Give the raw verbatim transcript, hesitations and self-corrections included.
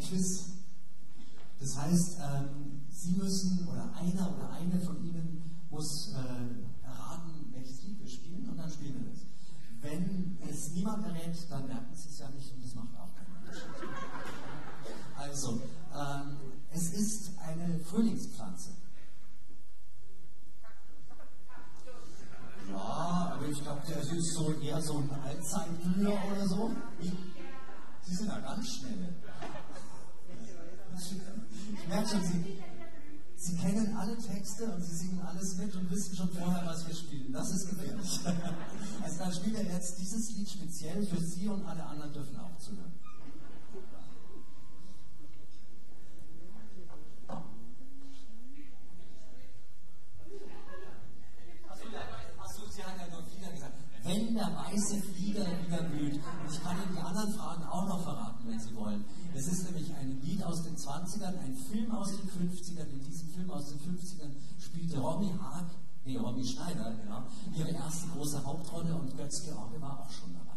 Quiz. Das heißt, ähm, Sie müssen, oder einer oder eine von Ihnen muss äh, erraten, welches Lied wir spielen, und dann spielen wir das. Wenn es niemand errät, dann merken Sie es ja nicht, und das macht auch keinen Unterschied. Also, ähm, es ist eine Frühlingspflanze. Ja, aber ich glaube, der ist so eher so ein Allzeitblüher oder so. Sie sind ja ganz schnell. Ich merke schon, Sie, Sie kennen alle Texte und Sie singen alles mit und wissen schon vorher, was wir spielen. Das ist gefährlich. Also dann spielen wir jetzt dieses Lied speziell für Sie, und alle anderen dürfen auch zuhören. Wenn der weiße Flieger wieder blüht. Und ich kann Ihnen die anderen Fragen auch noch verraten, wenn Sie wollen. Es ist nämlich ein Lied aus den zwanzigern, ein Film aus den fünfzigern. In diesem Film aus den fünfzigern spielte Romy Haag, nee, Romy Schneider, genau, ihre erste große Hauptrolle, und Götz George war auch schon dabei.